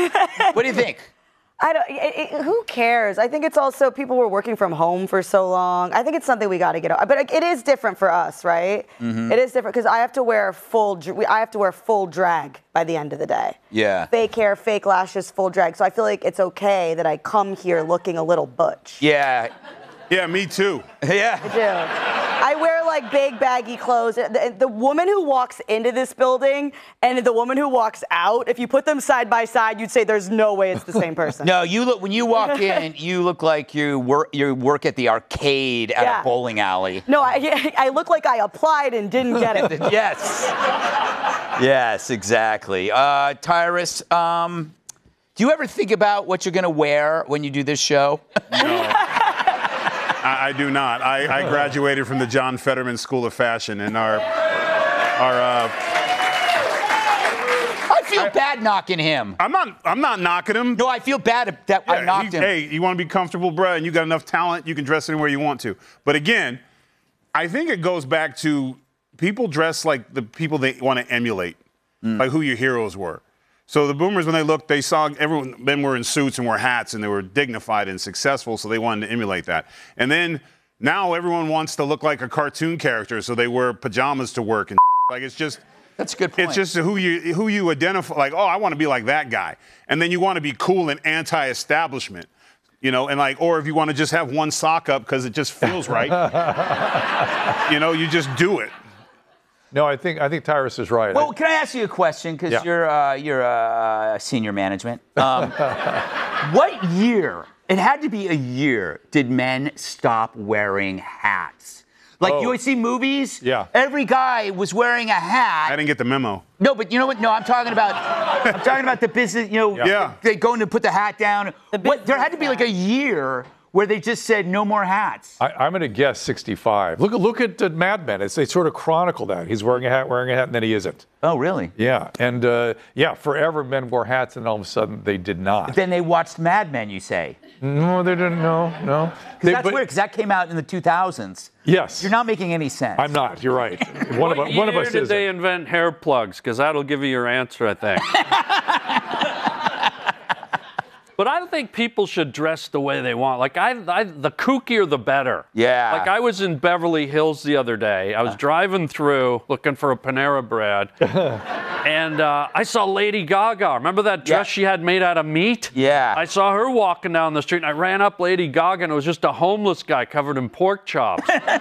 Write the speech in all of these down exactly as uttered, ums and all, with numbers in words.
What do you think? I don't. It, it, who cares? I think it's also people were working from home for so long. I think it's something we got to get over. But it is different for us, right? Mm-hmm. It is different because I have to wear full. I have to wear full drag by the end of the day. Yeah. Fake hair, fake lashes, full drag. So I feel like it's okay that I come here looking a little butch. Yeah. Yeah, me too. Yeah. I do. I wear like big baggy clothes. The, the woman who walks into this building and the woman who walks out, if you put them side by side, you'd say there's no way it's the same person. No, you look when you walk in, you look like you work you work at the arcade at Yeah. a bowling alley. No, I, I look like I applied and didn't get it. Yes. Yes, exactly. Uh, Tyrus, um, do you ever think about what you're going to wear when you do this show? No. I, I do not. I, I graduated from the John Fetterman School of Fashion, and our, our. Uh, I feel I, bad knocking him. I'm not. I'm not knocking him. No, I feel bad that yeah, I knocked he, him. Hey, you want to be comfortable, bruh, and you got enough talent, you can dress anywhere you want to. But again, I think it goes back to people dress like the people they want to emulate, mm. like who your heroes were. So the boomers, when they looked, they saw everyone, men were in suits and wore hats, and they were dignified and successful, so they wanted to emulate that. And then now everyone wants to look like a cartoon character, so they wear pajamas to work and like it's just. That's a good point. It's just who you who you identify. Like, oh, I want to be like that guy, and then you want to be cool and anti-establishment, you know, and like, or if you want to just have one sock up because it just feels right, you know, you just do it. No, I think I think Tyrus is right. Well, can I ask you a question? Because yeah. you're uh, you're uh, senior management. Um, what year? It had to be a year. Did men stop wearing hats? Like oh. you always see movies. Yeah. Every guy was wearing a hat. I didn't get the memo. No, but you know what? No, I'm talking about. I'm talking about the business. You know, yeah. they going to put the hat down. The what? There had to be like a year where they just said no more hats. I, I'm going to guess sixty-five. Look, look at uh, Mad Men. It's, they sort of chronicle that. He's wearing a hat, wearing a hat, and then he isn't. Oh, really? Yeah. And, uh, yeah, forever men wore hats, and all of a sudden they did not. But then they watched Mad Men, you say? No, they didn't. No, no. Because that's but, weird, because that came out in the two thousands. Yes. You're not making any sense. I'm not. You're right. One what of, one of us did isn't. they invent hair plugs? Because that'll give you your answer, I think. But I don't think people should dress the way they want. Like, I, I, the kookier, the better. Yeah. Like, I was in Beverly Hills the other day. I was uh. driving through looking for a Panera Bread. and uh, I saw Lady Gaga. Remember that dress yeah. she had made out of meat? Yeah. I saw her walking down the street, and I ran up Lady Gaga, and it was just a homeless guy covered in pork chops.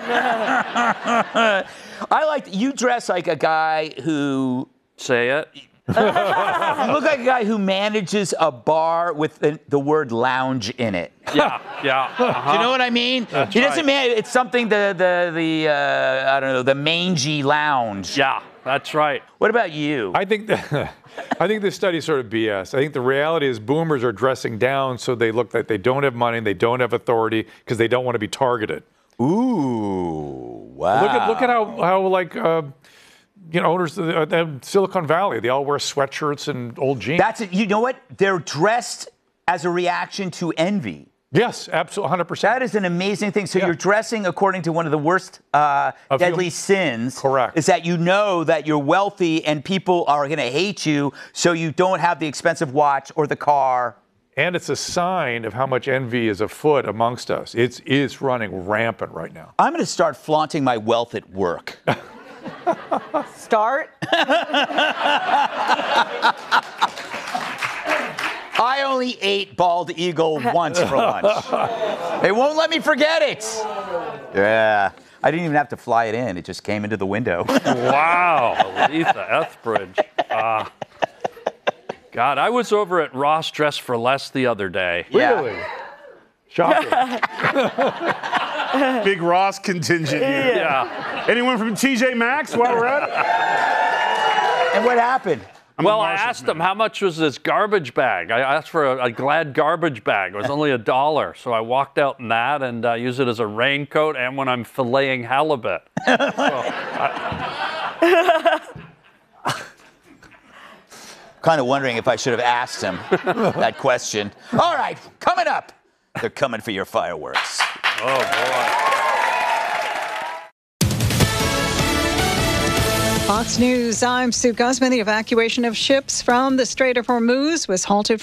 I like, you dress like a guy who... Say it. You look like a guy who manages a bar with the, the word lounge in it. Yeah, yeah. Uh-huh. Do you know what I mean? That's he doesn't right. mean it's something the the the uh, I don't know, the mangy lounge. Yeah, that's right. What about you? I think the, I think this study is sort of B S. I think the reality is boomers are dressing down so they look like they don't have money and they don't have authority because they don't want to be targeted. Ooh, wow. Look at look at how how like. Uh, You know, owners of the, uh, Silicon Valley, they all wear sweatshirts and old jeans. That's it. You know what? They're dressed as a reaction to envy. Yes, absolutely, one hundred percent. That is an amazing thing. So yeah. you're dressing according to one of the worst uh, deadly sins. Correct. Is that you know that you're wealthy and people are going to hate you, so you don't have the expensive watch or the car. And it's a sign of how much envy is afoot amongst us. It's, it's running rampant right now. I'm going to start flaunting my wealth at work. Start? I only ate bald eagle once for lunch. They won't let me forget it. Yeah. I didn't even have to fly it in. It just came into the window. Wow. Letha Etheridge. Uh, God, I was over at Ross Dress for Less the other day. Really? Yeah. Shocking. Big Ross contingent here. Yeah. Anyone from T J Maxx while we're at it? And what happened? I'm well, I asked him, how much was this garbage bag? I asked for a, a Glad garbage bag. It was only a dollar. So I walked out in that and uh, use it as a raincoat and when I'm filleting halibut. So, I... kind of wondering if I should have asked him that question. All right, coming up. They're coming for your fireworks. Oh, boy. Fox News, I'm Sue Guzman. The evacuation of ships from the Strait of Hormuz was halted